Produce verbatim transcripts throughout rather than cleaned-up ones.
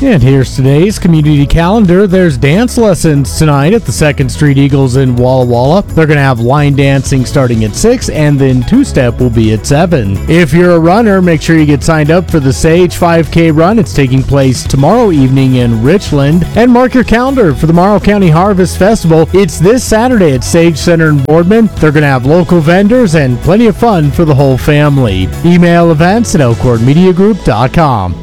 And here's today's community calendar. There's dance lessons tonight at the Second Street Eagles in Walla Walla. They're going to have line dancing starting at six, and then two-step will be at seven. If you're a runner, make sure you get signed up for the Sage five K run. It's taking place tomorrow evening in Richland. And mark your calendar for the Morrow County Harvest Festival. It's this Saturday at Sage Center in Boardman. They're going to have local vendors and plenty of fun for the whole family. Email events at elkhorn media group dot com.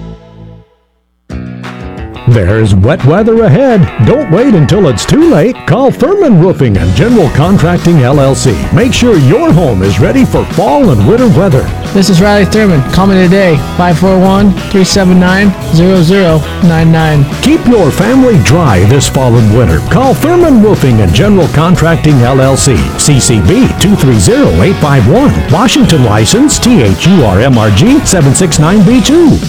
There's wet weather ahead. Don't wait until it's too late. Call Furman Roofing and General Contracting L L C. Make sure your home is ready for fall and winter weather. This is Riley Thurman. Call me today, five four one, three seven nine, zero zero nine nine. Keep your family dry this fall and winter. Call Furman Roofing and General Contracting L L C. C C B two three zero eight five one. Washington license T H U R M R G seven six nine B two.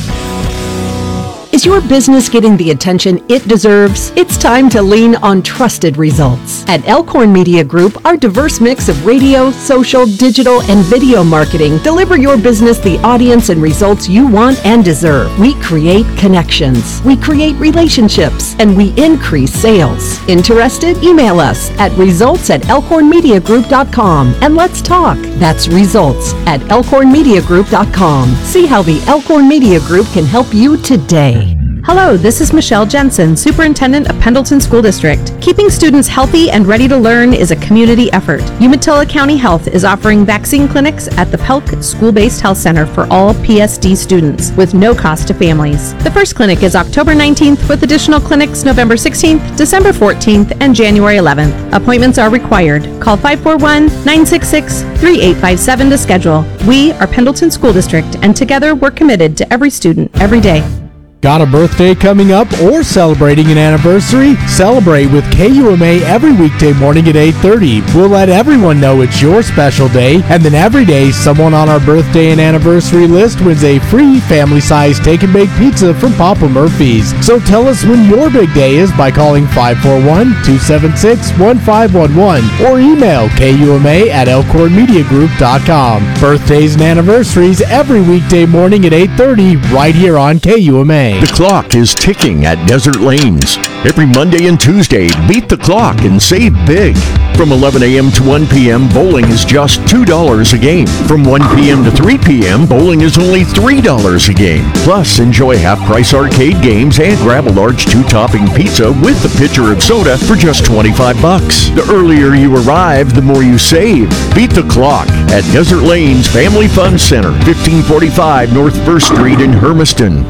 Is your business getting the attention it deserves? It's time to lean on trusted results. At Elkhorn Media Group, our diverse mix of radio, social, digital, and video marketing deliver your business the audience and results you want and deserve. We create connections, we create relationships, and we increase sales. Interested? Email us at results at elkhorn media group dot com and let's talk. That's results at elkhorn media group dot com. See how the Elkhorn Media Group can help you today. Hello, this is Michelle Jensen, Superintendent of Pendleton School District. Keeping students healthy and ready to learn is a community effort. Umatilla County Health is offering vaccine clinics at the Pelk School-Based Health Center for all P S D students with no cost to families. The first clinic is October nineteenth with additional clinics November sixteenth, December fourteenth, and January eleventh. Appointments are required. Call five four one, nine six six, three eight five seven to schedule. We are Pendleton School District, and together we're committed to every student, every day. Got a birthday coming up or celebrating an anniversary? Celebrate with K U M A every weekday morning at eight thirty. We'll let everyone know it's your special day, and then every day, someone on our birthday and anniversary list wins a free family-sized take-and-bake pizza from Papa Murphy's. So tell us when your big day is by calling five four one, two seven six, one five one one or email K U M A at elkhorn media group dot com. Birthdays and anniversaries every weekday morning at eight thirty right here on K U M A. The clock is ticking at Desert Lanes. Every Monday and Tuesday, beat the clock and save big. From eleven a.m. to one p.m., bowling is just two dollars a game. From one p.m. to three p.m., bowling is only three dollars a game. Plus, enjoy half-price arcade games and grab a large two-topping pizza with a pitcher of soda for just twenty-five bucks. The earlier you arrive, the more you save. Beat the clock at Desert Lanes Family Fun Center, fifteen forty-five North First Street in Hermiston.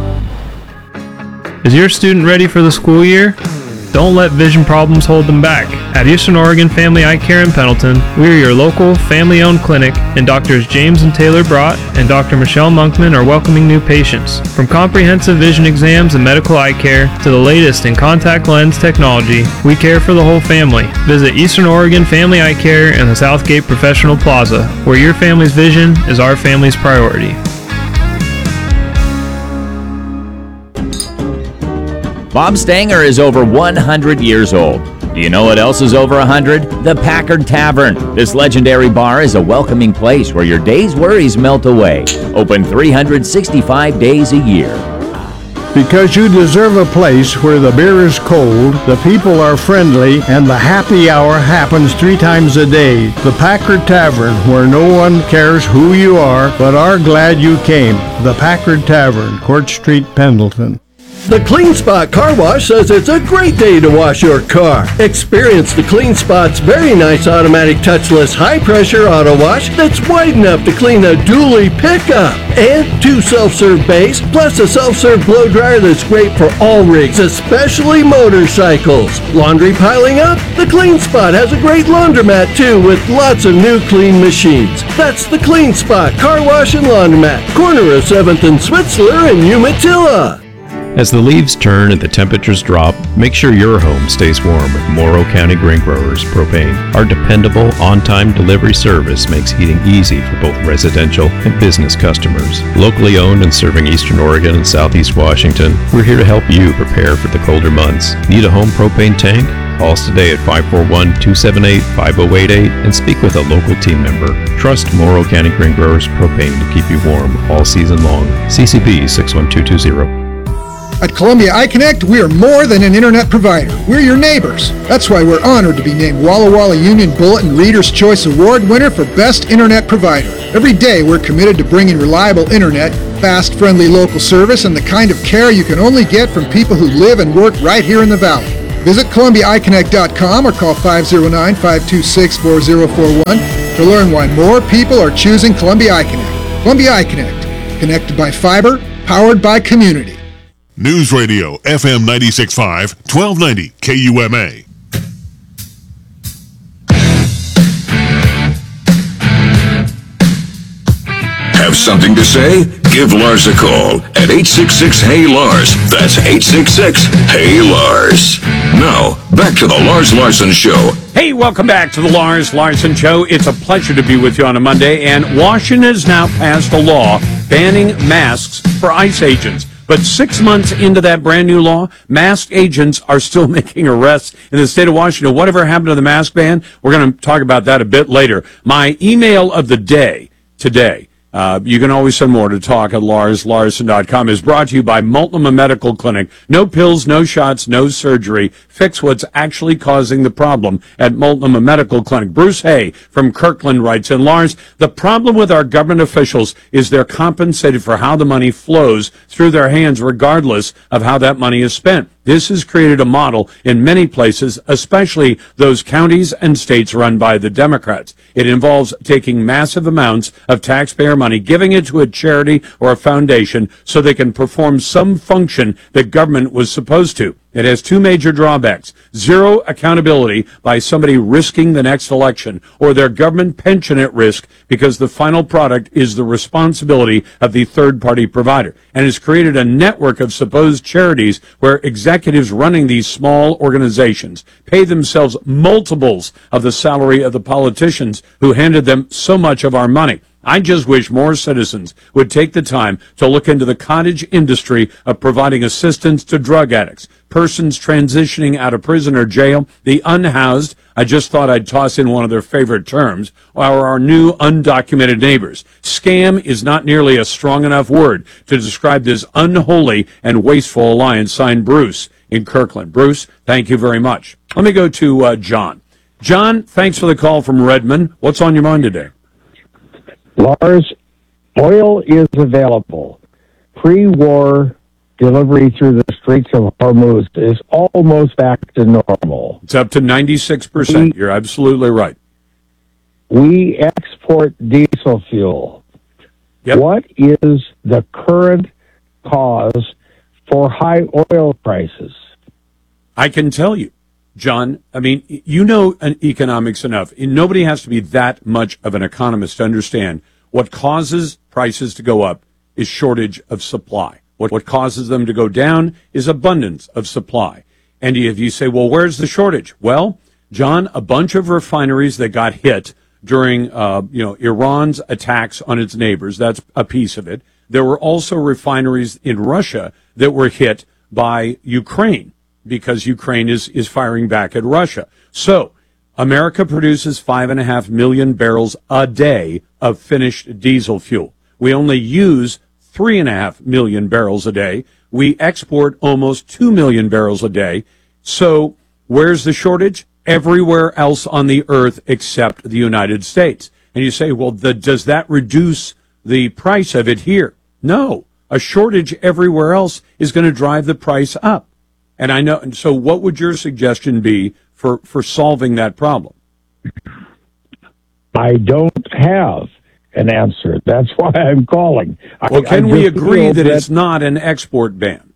Is your student ready for the school year? Don't let vision problems hold them back. At Eastern Oregon Family Eye Care in Pendleton, we are your local family-owned clinic, and Doctors James and Taylor Brott and Doctor Michelle Monkman are welcoming new patients. From comprehensive vision exams and medical eye care to the latest in contact lens technology, we care for the whole family. Visit Eastern Oregon Family Eye Care in the Southgate Professional Plaza, where your family's vision is our family's priority. Bob Stanger is over one hundred years old. Do you know what else is over one hundred? The Packard Tavern. This legendary bar is a welcoming place where your day's worries melt away. Open three hundred sixty-five days a year. Because you deserve a place where the beer is cold, the people are friendly, and the happy hour happens three times a day. The Packard Tavern, where no one cares who you are, but are glad you came. The Packard Tavern, Court Street, Pendleton. The Clean Spot Car Wash says it's a great day to wash your car. Experience the Clean Spot's very nice automatic touchless high-pressure auto wash that's wide enough to clean a dually pickup. And two self-serve bays, plus a self-serve blow dryer that's great for all rigs, especially motorcycles. Laundry piling up? The Clean Spot has a great laundromat too, with lots of new clean machines. That's the Clean Spot Car Wash and Laundromat, corner of seventh and Switzler in Umatilla. As the leaves turn and the temperatures drop, make sure your home stays warm with Morrow County Grain Growers Propane. Our dependable, on-time delivery service makes heating easy for both residential and business customers. Locally owned and serving Eastern Oregon and Southeast Washington, we're here to help you prepare for the colder months. Need a home propane tank? Call us today at five four one, two seven eight, five zero eight eight and speak with a local team member. Trust Morrow County Grain Growers Propane to keep you warm all season long. C C B six one two two zero. At Columbia iConnect, we are more than an internet provider. We're your neighbors. That's why we're honored to be named Walla Walla Union Bulletin Reader's Choice Award winner for Best Internet Provider. Every day, we're committed to bringing reliable internet, fast, friendly local service, and the kind of care you can only get from people who live and work right here in the Valley. Visit Columbia I Connect dot com or call five oh nine, five two six, four oh four one to learn why more people are choosing Columbia iConnect. Columbia iConnect, connected by fiber, powered by community. News Radio, F M ninety-six point five, twelve ninety K U M A. Have something to say? Give Lars a call at eight six six, H E Y, Lars. That's eight six six, H E Y, Lars. Now, back to the Lars Larson Show. Hey, welcome back to the Lars Larson Show. It's a pleasure to be with you on a Monday, and Washington has now passed a law banning masks for ICE agents. But six months into that brand new law, masked agents are still making arrests in the state of Washington. Whatever happened to the mask ban? We're going to talk about that a bit later. My email of the day today, Uh, you can always send more to talk at lars larson dot com, is brought to you by Multnomah Medical Clinic. No pills, no shots, no surgery. Fix what's actually causing the problem at Multnomah Medical Clinic. Bruce Hay from Kirkland writes, and Lars, the problem with our government officials is they're compensated for how the money flows through their hands regardless of how that money is spent. This has created a model in many places, especially those counties and states run by the Democrats. It involves taking massive amounts of taxpayer money, giving it to a charity or a foundation so they can perform some function that government was supposed to. It has two major drawbacks: zero accountability by somebody risking the next election, or their government pension at risk because the final product is the responsibility of the third-party provider. And it's created a network of supposed charities where executives running these small organizations pay themselves multiples of the salary of the politicians who handed them so much of our money. I just wish more citizens would take the time to look into the cottage industry of providing assistance to drug addicts, persons transitioning out of prison or jail, the unhoused, I just thought I'd toss in one of their favorite terms, or our new undocumented neighbors. Scam is not nearly a strong enough word to describe this unholy and wasteful alliance. Signed, Bruce in Kirkland. Bruce, thank you very much. Let me go to uh, John. John, thanks for the call from Redmond. What's on your mind today? Lars, oil is available. Pre-war delivery through the Straits of Hormuz is almost back to normal. It's up to ninety-six percent. We, You're absolutely right. We export diesel fuel. Yep. What is the current cause for high oil prices? I can tell you, John. I mean, you know economics enough. Nobody has to be that much of an economist to understand what causes prices to go up is shortage of supply. What, what causes them to go down is abundance of supply. And if you say, well, where's the shortage? Well, John, a bunch of refineries that got hit during, uh, you know, Iran's attacks on its neighbors, that's a piece of it. There were also refineries in Russia that were hit by Ukraine, because Ukraine is, is firing back at Russia. So America produces five and a half million barrels a day of finished diesel fuel. We only use three and a half million barrels a day. We export almost two million barrels a day. So where's the shortage? Everywhere else on the earth except the United States. And you say, well, the, does that reduce the price of it here? No. A shortage everywhere else is going to drive the price up. And I know, and so what would your suggestion be for, for solving that problem? I don't have an answer. That's why I'm calling. Well, I, can I we agree that, that it's not an export ban?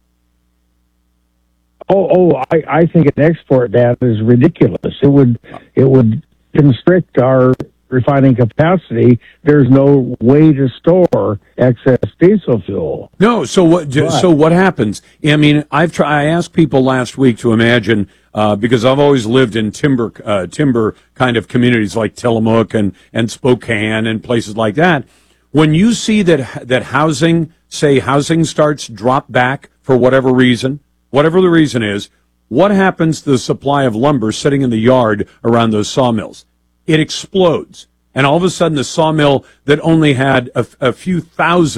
Oh, oh, I, I think an export ban is ridiculous. It would, it would constrict our refining capacity. There's no way to store excess diesel fuel. No. So what? But, so what happens? I mean, I've tried. I asked people last week to imagine, uh, because I've always lived in timber, uh, timber kind of communities like Tillamook and and Spokane and places like that. When you see that that housing, say housing starts drop back for whatever reason, whatever the reason is, what happens to the supply of lumber sitting in the yard around those sawmills? It explodes. And all of a sudden, the sawmill that only had a, a few thousand,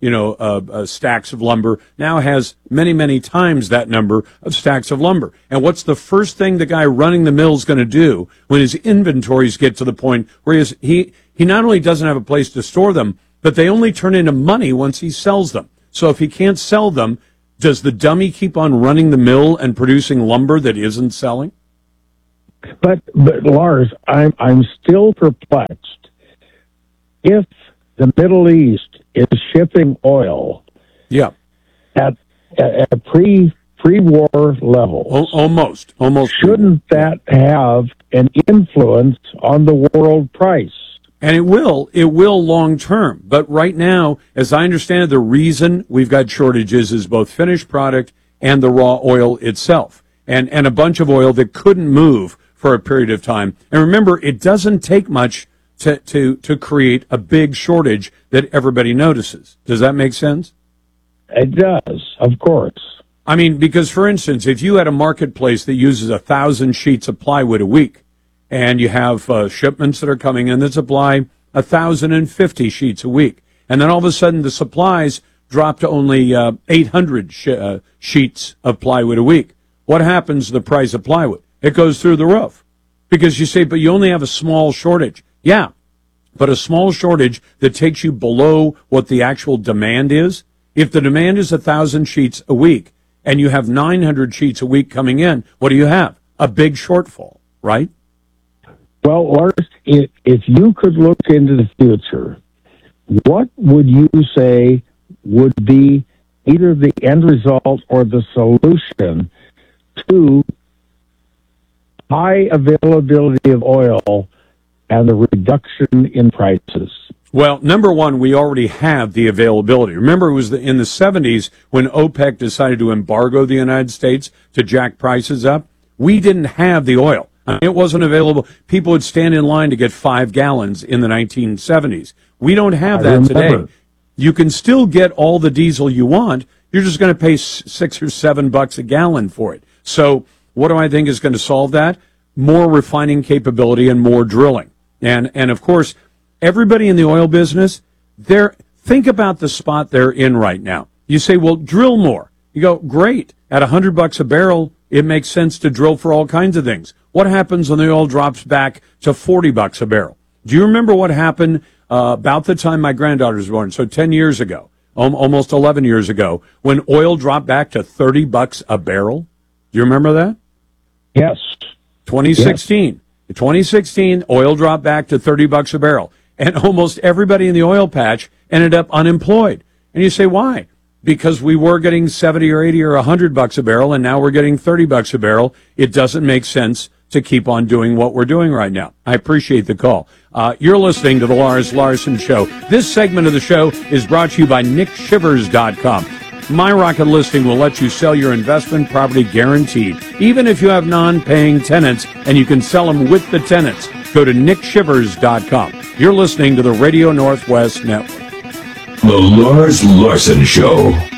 you know, uh, uh, stacks of lumber now has many, many times that number of stacks of lumber. And what's the first thing the guy running the mill is going to do when his inventories get to the point where he, is, he, he not only doesn't have a place to store them, but they only turn into money once he sells them. So if he can't sell them, does the dummy keep on running the mill and producing lumber that isn't selling? But, but Lars, I'm, I'm still perplexed. If the Middle East is shipping oil, yeah, at at a pre pre war level, o- almost, almost, shouldn't that have an influence on the world price? And it will, it will long term. But right now, as I understand it, the reason we've got shortages is both finished product and the raw oil itself, and and a bunch of oil that couldn't move for a period of time. And remember, it doesn't take much to, to, to create a big shortage that everybody notices. Does that make sense? It does, of course. I mean, because, for instance, if you had a marketplace that uses a thousand sheets of plywood a week, and you have uh, shipments that are coming in that supply a thousand and fifty sheets a week, and then all of a sudden the supplies drop to only uh, eight hundred sh- uh, sheets of plywood a week, what happens to the price of plywood? It goes through the roof. Because you say, but you only have a small shortage. Yeah, but a small shortage that takes you below what the actual demand is. If the demand is one thousand sheets a week and you have nine hundred sheets a week coming in, what do you have? A big shortfall, right? Well, Lars, if, if you could look into the future, what would you say would be either the end result or the solution to high availability of oil and the reduction in prices? Well, number one, we already have the availability. Remember, it was the, in the seventies when OPEC decided to embargo the United States to jack prices up. We didn't have the oil. I mean, it wasn't available. People would stand in line to get five gallons in the nineteen seventies. We don't have I that remember. today. You can still get all the diesel you want. You're just going to pay six or seven bucks a gallon for it. So what do I think is going to solve that? More refining capability and more drilling. And, and of course, everybody in the oil business, they're, think about the spot they're in right now. You say, well, drill more. You go, great. At a hundred bucks a barrel, it makes sense to drill for all kinds of things. What happens when the oil drops back to forty bucks a barrel? Do you remember what happened uh, about the time my granddaughter was born? So ten years ago, um, almost eleven years ago, when oil dropped back to thirty bucks a barrel. Do you remember that? Yes. twenty sixteen. Yes. twenty sixteen, oil dropped back to thirty bucks a barrel. And almost everybody in the oil patch ended up unemployed. And you say, why? Because we were getting seventy or eighty or one hundred bucks a barrel, and now we're getting thirty bucks a barrel. It doesn't make sense to keep on doing what we're doing right now. I appreciate the call. Uh, you're listening to the Lars Larson Show. This segment of the show is brought to you by Nick Shivers dot com. My Rocket listing will let you sell your investment property guaranteed, even if you have non-paying tenants, and you can sell them with the tenants. Go to Nick Shivers dot com. You're listening to the Radio Northwest Network. The Lars Larson Show.